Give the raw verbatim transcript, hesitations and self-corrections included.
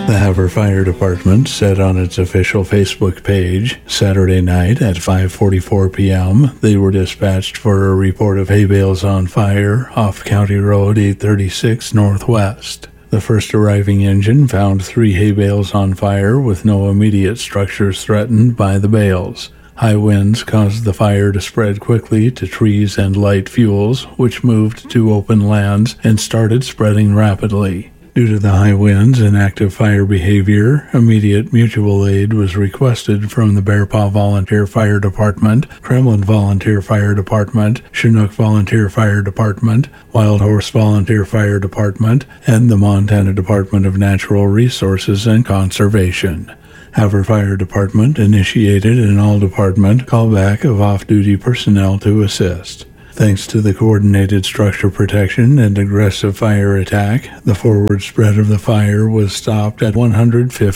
The Havre Fire Department said on its official Facebook page Saturday night at five forty-four p.m. they were dispatched for a report of hay bales on fire off County Road eight thirty-six Northwest. The first arriving engine found three hay bales on fire with no immediate structures threatened by the bales. High winds caused the fire to spread quickly to trees and light fuels, which moved to open lands and started spreading rapidly. Due to the high winds and active fire behavior, immediate mutual aid was requested from the Bear Paw Volunteer Fire Department, Kremlin Volunteer Fire Department, Chinook Volunteer Fire Department, Wild Horse Volunteer Fire Department, and the Montana Department of Natural Resources and Conservation. Havre Fire Department initiated an all-department callback of off-duty personnel to assist. Thanks to the coordinated structure protection and aggressive fire attack, the forward spread of the fire was stopped at one hundred fifty